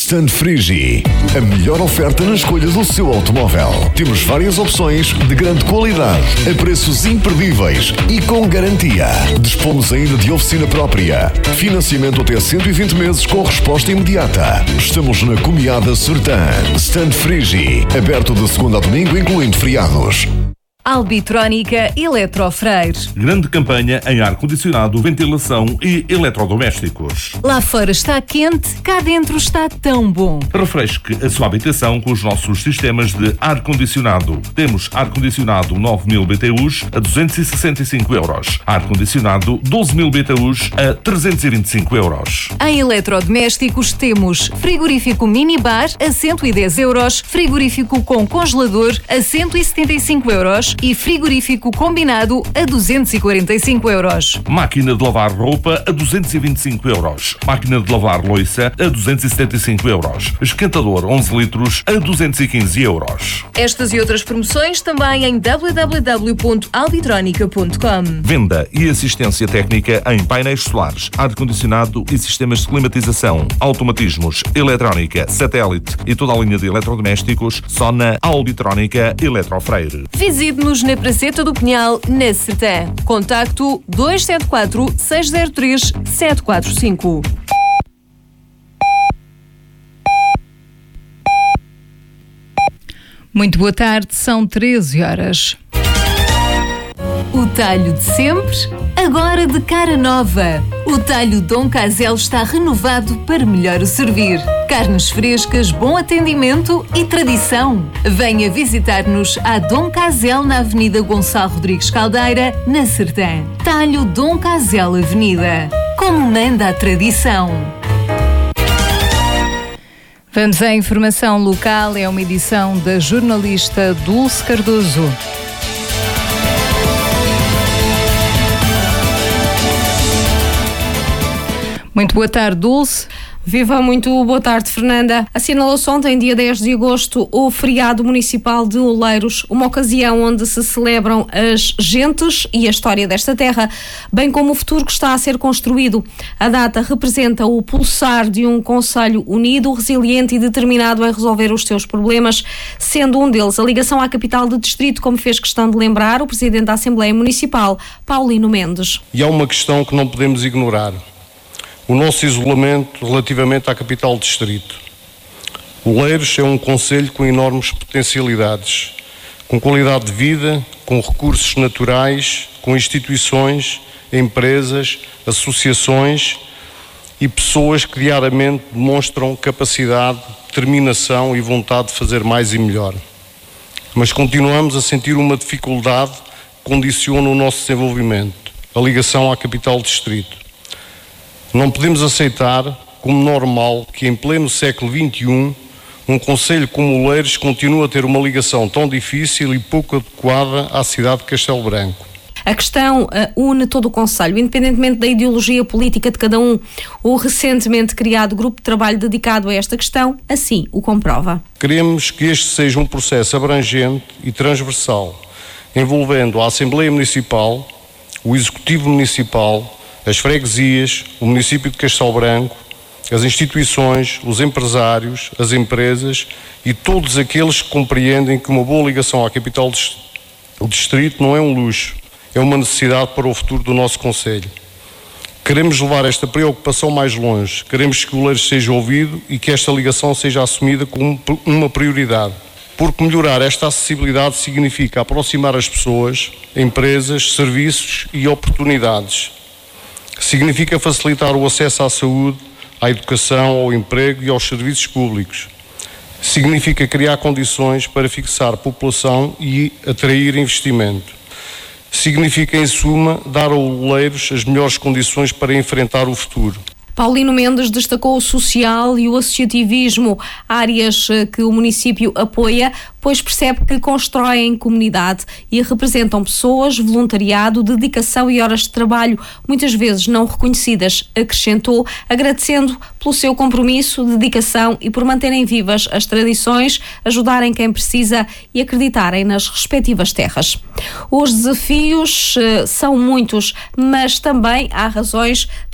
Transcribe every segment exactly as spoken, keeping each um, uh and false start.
Stand Frigi, a melhor oferta na escolha do seu automóvel. Temos várias opções de grande qualidade, a preços imperdíveis e com garantia. Dispomos ainda de oficina própria. Financiamento até cento e vinte meses com resposta imediata. Estamos na Comiada Sertã. Stand Frigi, aberto de segunda a domingo, incluindo feriados. Albitrónica Eletrofreire. Grande campanha em ar-condicionado, ventilação e eletrodomésticos. Lá fora está quente, cá dentro está tão bom. Refresque a sua habitação com os nossos sistemas de ar-condicionado. Temos ar-condicionado nove mil B T Us a duzentos e sessenta e cinco euros. Ar-condicionado doze mil B T Us a trezentos e vinte e cinco euros. Em eletrodomésticos temos frigorífico minibar a cento e dez euros, frigorífico com congelador a cento e setenta e cinco euros e frigorífico combinado a duzentos e quarenta e cinco euros. Máquina de lavar roupa a duzentos e vinte e cinco euros. Máquina de lavar louça a duzentos e setenta e cinco euros. Esquentador onze litros a duzentos e quinze euros. Estas e outras promoções também em w w w ponto albitronica ponto com. Venda e assistência técnica em painéis solares, ar-condicionado e sistemas de climatização, automatismos, eletrónica, satélite e toda a linha de eletrodomésticos só na Albitrónica Eletrofreire. Visite-nos na Praceta do Pinhal, na Sertã. Contacto dois sete quatro, seis zero três, sete quatro cinco. Muito boa tarde, são treze horas. O talho de sempre, agora de cara nova. O talho Dom Casel está renovado para melhor o servir. Carnes frescas, bom atendimento e tradição. Venha visitar-nos à Dom Casel na Avenida Gonçalo Rodrigues Caldeira, na Sertã. Talho Dom Casel Avenida. Como manda a tradição. Vamos à informação local, é uma edição da jornalista Dulce Cardoso. Muito boa tarde, Dulce. Viva, muito boa tarde, Fernanda. Assinalou-se ontem, dia dez de agosto, o feriado municipal de Oleiros, uma ocasião onde se celebram as gentes e a história desta terra, bem como o futuro que está a ser construído. A data representa o pulsar de um concelho unido, resiliente e determinado em resolver os seus problemas, sendo um deles a ligação à capital de distrito, como fez questão de lembrar o Presidente da Assembleia Municipal, Paulino Mendes. E há uma questão que não podemos ignorar. O nosso isolamento relativamente à capital do distrito. Oleiros é um concelho com enormes potencialidades, com qualidade de vida, com recursos naturais, com instituições, empresas, associações e pessoas que diariamente demonstram capacidade, determinação e vontade de fazer mais e melhor. Mas continuamos a sentir uma dificuldade que condiciona o nosso desenvolvimento, a ligação à capital do distrito. Não podemos aceitar como normal que em pleno século vinte e um um concelho como Oleiros continue a ter uma ligação tão difícil e pouco adequada à cidade de Castelo Branco. A questão uh, une todo o concelho, independentemente da ideologia política de cada um. O recentemente criado grupo de trabalho dedicado a esta questão assim o comprova. Queremos que este seja um processo abrangente e transversal, envolvendo a Assembleia Municipal, o Executivo Municipal, as freguesias, o município de Castelo Branco, as instituições, os empresários, as empresas e todos aqueles que compreendem que uma boa ligação à capital do distrito não é um luxo, é uma necessidade para o futuro do nosso concelho. Queremos levar esta preocupação mais longe, queremos que o Oleiros seja ouvido e que esta ligação seja assumida como uma prioridade. Porque melhorar esta acessibilidade significa aproximar as pessoas, empresas, serviços e oportunidades. Significa facilitar o acesso à saúde, à educação, ao emprego e aos serviços públicos. Significa criar condições para fixar população e atrair investimento. Significa, em suma, dar ao Oleiros as melhores condições para enfrentar o futuro. Paulino Mendes destacou o social e o associativismo, áreas que o município apoia, pois percebe que constroem comunidade e representam pessoas, voluntariado, dedicação e horas de trabalho, muitas vezes não reconhecidas, acrescentou, agradecendo pelo seu compromisso, dedicação e por manterem vivas as tradições, ajudarem quem precisa e acreditarem nas respectivas terras. Os desafios uh, são muitos, mas também há razões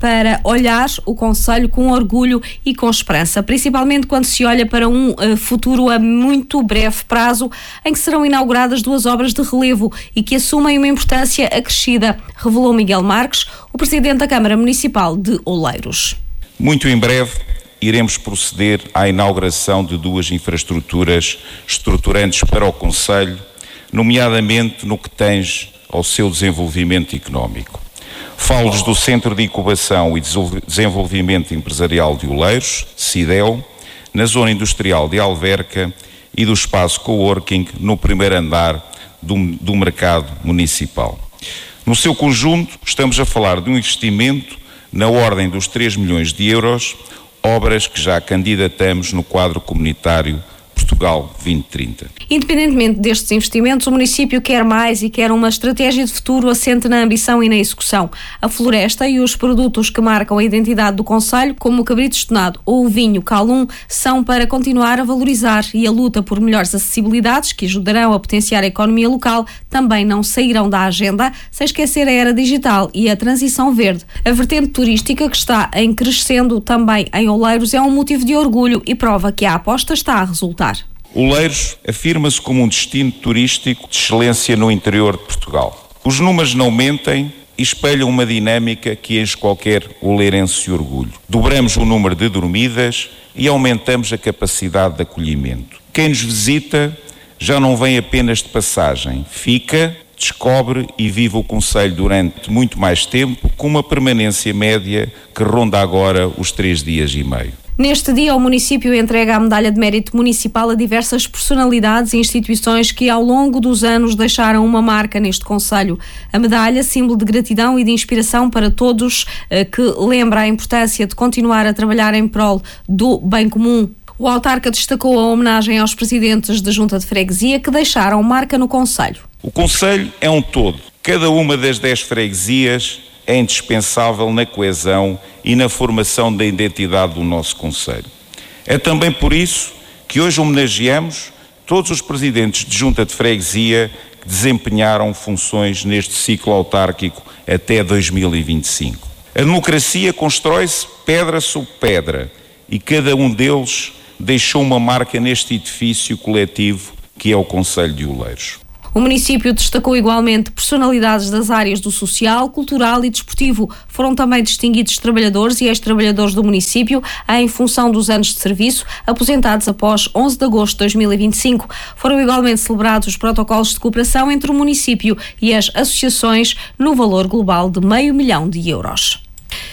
para olhar o concelho com orgulho e com esperança, principalmente quando se olha para um uh, futuro a muito breve prazo, em que serão inauguradas duas obras de relevo e que assumem uma importância acrescida, revelou Miguel Marques, o presidente da Câmara Municipal de Oleiros. Muito em breve iremos proceder à inauguração de duas infraestruturas estruturantes para o concelho, nomeadamente no que tange ao seu desenvolvimento económico. Falo-vos do Centro de Incubação e Desenvolvimento Empresarial de Oleiros, CIDEO, na zona industrial de Alverca, e do espaço coworking no primeiro andar do, do mercado municipal. No seu conjunto, estamos a falar de um investimento na ordem dos três milhões de euros, obras que já candidatamos no quadro comunitário Portugal vinte trinta. Independentemente destes investimentos, o município quer mais e quer uma estratégia de futuro assente na ambição e na execução. A floresta e os produtos que marcam a identidade do concelho, como o cabrito estonado ou o vinho Calum, são para continuar a valorizar, e a luta por melhores acessibilidades que ajudarão a potenciar a economia local também não sairão da agenda, sem esquecer a era digital e a transição verde. A vertente turística, que está em crescendo também em Oleiros, é um motivo de orgulho e prova que a aposta está a resultar. Oleiros afirma-se como um destino turístico de excelência no interior de Portugal. Os números não mentem e espelham uma dinâmica que enche qualquer oleirense de orgulho. Dobramos o número de dormidas e aumentamos a capacidade de acolhimento. Quem nos visita já não vem apenas de passagem, fica, descobre e vive o concelho durante muito mais tempo, com uma permanência média que ronda agora os três dias e meio. Neste dia, o município entrega a medalha de mérito municipal a diversas personalidades e instituições que ao longo dos anos deixaram uma marca neste concelho. A medalha, símbolo de gratidão e de inspiração para todos, que lembra a importância de continuar a trabalhar em prol do bem comum. O autarca destacou a homenagem aos presidentes da Junta de Freguesia que deixaram marca no concelho. O concelho é um todo. Cada uma das dez freguesias é indispensável na coesão e na formação da identidade do nosso concelho. É também por isso que hoje homenageamos todos os presidentes de junta de freguesia que desempenharam funções neste ciclo autárquico até dois mil e vinte e cinco. A democracia constrói-se pedra sobre pedra e cada um deles deixou uma marca neste edifício coletivo que é o Concelho de Oleiros. O município destacou igualmente personalidades das áreas do social, cultural e desportivo. Foram também distinguidos trabalhadores e ex-trabalhadores do município em função dos anos de serviço, aposentados após onze de agosto de dois mil e vinte e cinco. Foram igualmente celebrados os protocolos de cooperação entre o município e as associações no valor global de meio milhão de euros.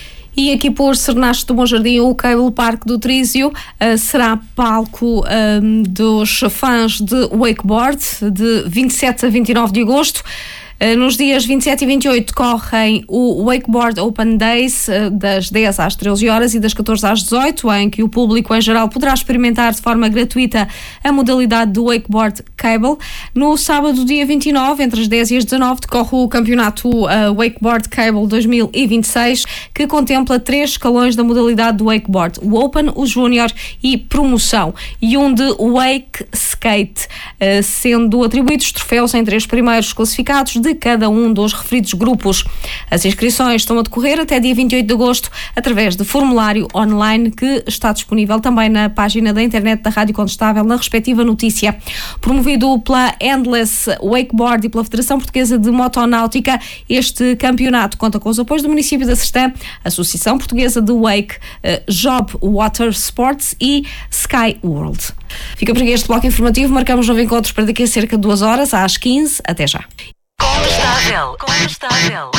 E aqui por Cernache do Bom Jardim, o Cable Park do Trísio uh, será palco um, dos fãs de wakeboard de vinte e sete a vinte e nove de agosto. Nos dias vinte e sete e vinte e oito decorrem o Wakeboard Open Days das dez às treze horas e das catorze às dezoito, em que o público em geral poderá experimentar de forma gratuita a modalidade do Wakeboard Cable. No sábado, dia vinte e nove, entre as dez e as dezanove, decorre o campeonato uh, Wakeboard Cable dois mil e vinte e seis, que contempla três escalões da modalidade do Wakeboard: o Open, o Júnior e Promoção, e um de Wake Skate, uh, sendo atribuídos troféus em três primeiros classificados de cada um dos referidos grupos. As inscrições estão a decorrer até dia vinte e oito de agosto através de formulário online que está disponível também na página da internet da Rádio Condestável, na respectiva notícia. Promovido pela Endless Wakeboard e pela Federação Portuguesa de Motonáutica, este campeonato conta com os apoios do município da Sertã, Associação Portuguesa de Wake, Job Water Sports e Sky World. Fica por aqui este bloco informativo. Marcamos novo encontro para daqui a cerca de duas horas, às quinze. Até já. Condestável, Condestável.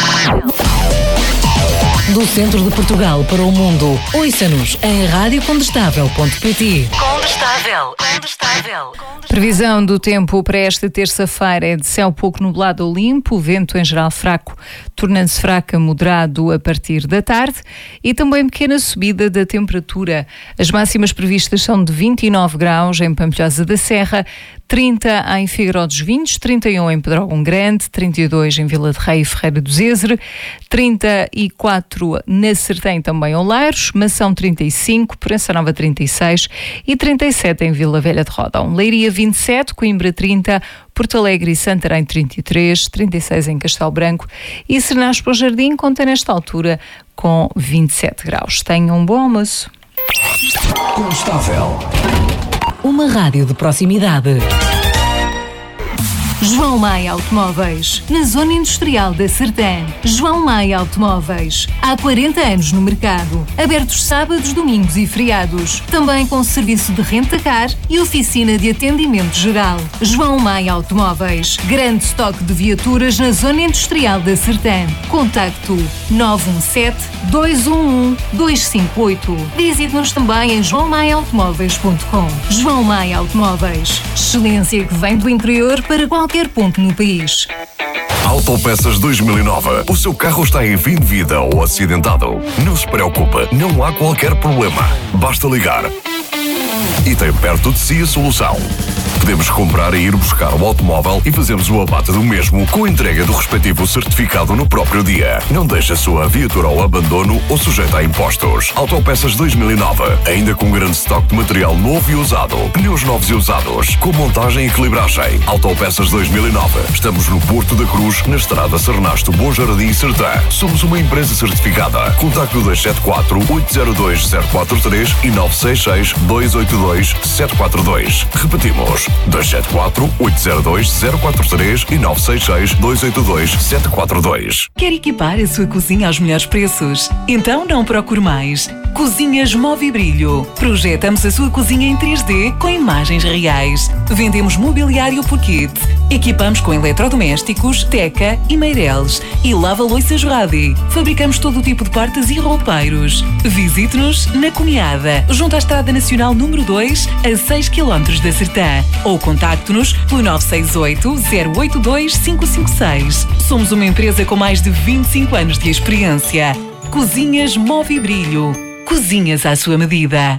Do centro de Portugal para o mundo. Ouça-nos em rádio condestável ponto pt. Condestável, Condestável. Previsão do tempo para esta terça-feira é de céu pouco nublado ou limpo, vento em geral fraco, tornando-se fraco a moderado a partir da tarde, e também pequena subida da temperatura. As máximas previstas são de vinte e nove graus em Pampilhosa da Serra, trinta em Figueiró dos Vinhos, trinta e um em Pedrógão Grande, trinta e dois em Vila de Rei e Ferreira do Zézere, trinta e quatro na Sertém, também Oleiros, Mação trinta e cinco, Proença Nova trinta e seis e trinta e sete em Vila Velha de Rodão, Leiria vinte e sete, Coimbra trinta, Porto Alegre e Santarém trinta e três, trinta e seis em Castelo Branco, e Cernache do Bom Jardim conta nesta altura com vinte e sete graus. Tenham um bom almoço. Condestável. Uma rádio de proximidade. João Maia Automóveis, na Zona Industrial da Sertã. João Maia Automóveis, há quarenta anos no mercado. Abertos sábados, domingos e feriados. Também com serviço de renta-car e oficina de atendimento geral. João Maia Automóveis, grande estoque de viaturas na Zona Industrial da Sertã. Contacto nove um sete, dois um um, dois cinco oito. Visite-nos também em joão maia automóveis ponto com. João Maia Automóveis, excelência que vem do interior para qualquer ponto no país. Autopeças dois mil e nove. O seu carro está em fim de vida ou acidentado? Não se preocupe, não há qualquer problema. Basta ligar. E tem perto de si a solução. Podemos comprar e ir buscar o automóvel e fazemos o abate do mesmo com a entrega do respectivo certificado no próprio dia. Não deixe a sua viatura ao abandono ou sujeita a impostos. Autopeças dois mil e nove, ainda com grande estoque de material novo e usado. Pneus novos e usados, com montagem e equilibragem. Autopeças dois mil e nove. Estamos no Porto da Cruz, na estrada Sernasto, Bom Jardim e Sertã. Somos uma empresa certificada. Contacto dois sete quatro, oito zero dois, zero quatro três e nove seis seis, dois oito dois, sete quatro dois. Repetimos. dois sete quatro, oito zero dois, zero quatro três e nove seis seis, dois oito dois, sete quatro dois. Quer equipar a sua cozinha aos melhores preços? Então não procure mais. Cozinhas Move e Brilho. Projetamos a sua cozinha em três D com imagens reais. Vendemos mobiliário por kit. Equipamos com eletrodomésticos, teca e meireles. E lava-louças Radi. Fabricamos todo o tipo de portas e roupeiros. Visite-nos na Cunhada, junto à Estrada Nacional número dois, a seis quilómetros da Sertã. Ou contacte-nos pelo nove seis oito, zero oito dois, cinco cinco seis. Somos uma empresa com mais de vinte e cinco anos de experiência. Cozinhas Move e Brilho. Cozinhas à sua medida.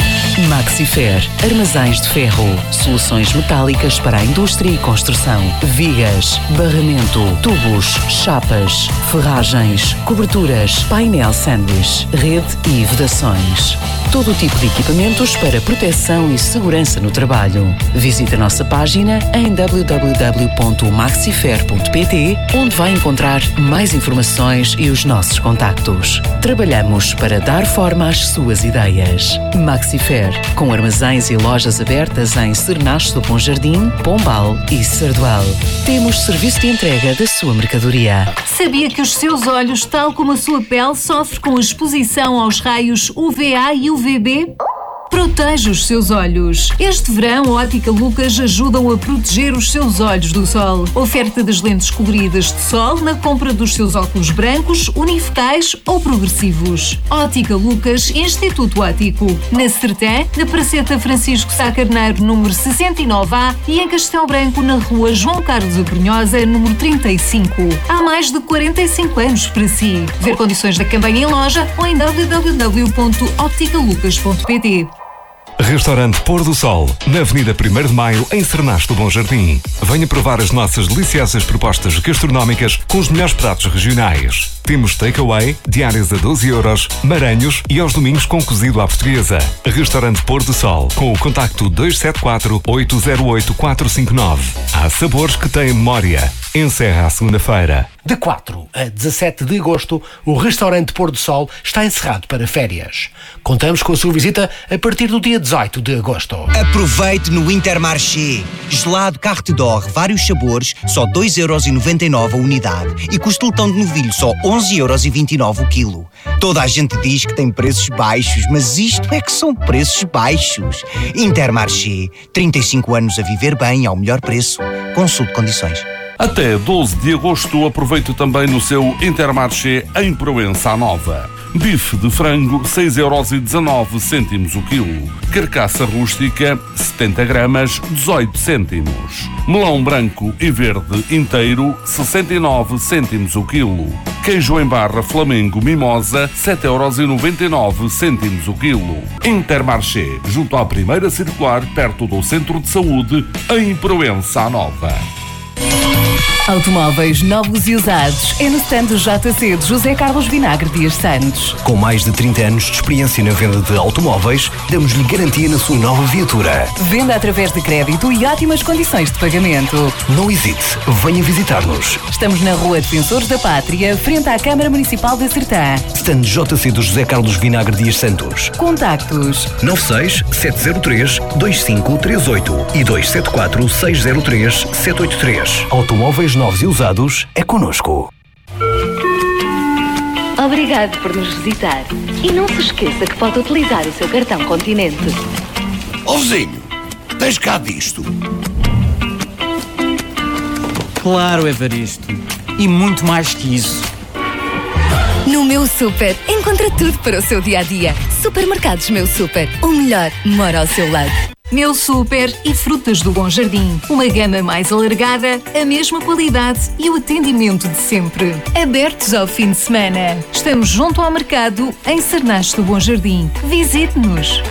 Maxifer, armazéns de ferro, soluções metálicas para a indústria e construção, vigas, barramento, tubos, chapas, ferragens, coberturas, painel sanduíche, rede e vedações. Todo o tipo de equipamentos para proteção e segurança no trabalho. Visite a nossa página em w w w ponto maxifer ponto p t, onde vai encontrar mais informações e os nossos contactos. Trabalhamos para dar forma às suas ideias. Maxifer, com armazéns e lojas abertas em Sernasto do Bom Jardim, Pombal e Sardual. Temos serviço de entrega da sua mercadoria. Sabia que os seus olhos, tal como a sua pele, sofrem com exposição aos raios U V A e U V B? Proteja os seus olhos. Este verão, a Ótica Lucas ajudam a proteger os seus olhos do sol. Oferta das lentes coloridas de sol na compra dos seus óculos brancos, unifocais ou progressivos. Ótica Lucas, Instituto Óptico. Na Sertã, na Praceta Francisco Sá Carneiro, número sessenta e nove A e em Castelo Branco, na rua João Carlos Abrunhosa, número trinta e cinco. Há mais de quarenta e cinco anos para si. Ver condições da campanha em loja ou em w w w ponto óptica lucas ponto p t. Restaurante Pôr do Sol, na Avenida primeiro de Maio, em Sernasto do Bom Jardim. Venha provar as nossas deliciosas propostas gastronómicas com os melhores pratos regionais. Temos takeaway, diárias a doze euros, maranhos e aos domingos com cozido à portuguesa. Restaurante Pôr do Sol, com o contacto dois sete quatro, oito zero oito, quatro cinco nove. Há sabores que têm memória. Encerra a segunda-feira. De quatro a dezassete de agosto, o Restaurante Pôr do Sol está encerrado para férias. Contamos com a sua visita a partir do dia dezoito de agosto. Aproveite no Intermarché. Gelado Carte d'Or, vários sabores, só dois euros e noventa e nove a unidade. E costeletão de novilho, só onze euros e vinte e nove o quilo. Toda a gente diz que tem preços baixos, mas isto é que são preços baixos. Intermarché. trinta e cinco anos a viver bem ao melhor preço. Consulte condições. Até doze de agosto, aproveite também no seu Intermarché em Proença Nova. Bife de frango, seis euros e dezanove cêntimos o quilo. Carcaça rústica, setenta gramas, dezoito cêntimos. Melão branco e verde inteiro, sessenta e nove cêntimos o quilo. Queijo em barra Flamengo Mimosa, sete euros e noventa e nove cêntimos o quilo. Intermarché, junto à primeira circular, perto do Centro de Saúde, em Proença Nova. Automóveis novos e usados é no stand do J C de José Carlos Vinagre Dias Santos. Com mais de trinta anos de experiência na venda de automóveis, damos-lhe garantia na sua nova viatura. Venda através de crédito e ótimas condições de pagamento. Não hesite, venha visitar-nos. Estamos na Rua Defensores da Pátria, frente à Câmara Municipal de Sertã. Stand J C do José Carlos Vinagre Dias Santos. Contactos nove seis sete zero três dois cinco três oito e dois sete quatro seis zero três sete oito três. Automóveis novos e usados é connosco. Obrigado por nos visitar. E não se esqueça que pode utilizar o seu cartão Continente. Ó vizinho, tens cá disto? Claro, Evaristo. E muito mais que isso. No Meu Super, encontra tudo para o seu dia-a-dia. Supermercados Meu Super, o melhor mora ao seu lado. Meu Super e Frutas do Bom Jardim. Uma gama mais alargada, a mesma qualidade e o atendimento de sempre. Abertos ao fim de semana. Estamos junto ao mercado, em Cernache do Bom Jardim. Visite-nos.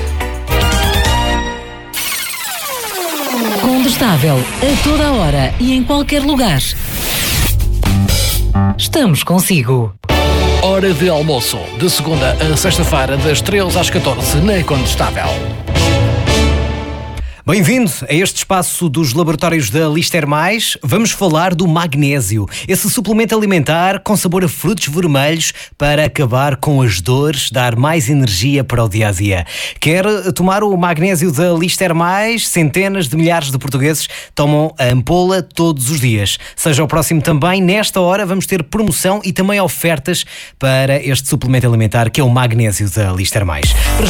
Condestável, a toda a hora e em qualquer lugar. Estamos consigo. Hora de almoço, de segunda a sexta-feira, das treze às catorze, na Condestável. Bem-vindo a este espaço dos laboratórios da Lister Mais. Vamos falar do magnésio, esse suplemento alimentar com sabor a frutos vermelhos para acabar com as dores, dar mais energia para o dia-a-dia. Quer tomar o magnésio da Lister Mais? Centenas de milhares de portugueses tomam a ampola todos os dias. Seja o próximo também. Nesta hora vamos ter promoção e também ofertas para este suplemento alimentar que é o magnésio da Lister Mais. Para